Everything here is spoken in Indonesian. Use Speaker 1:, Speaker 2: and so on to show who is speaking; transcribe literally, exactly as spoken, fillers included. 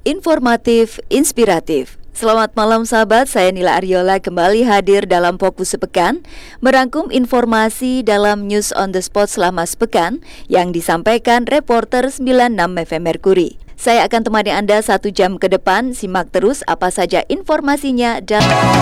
Speaker 1: informatif, inspiratif. Selamat malam sahabat, saya Nila Ariola kembali hadir dalam Fokus Sepekan, merangkum informasi dalam News on the Spot selama sepekan yang disampaikan reporter sembilan puluh enam F M Merkuri. Saya akan temani Anda satu jam ke depan, simak terus apa saja informasinya dalam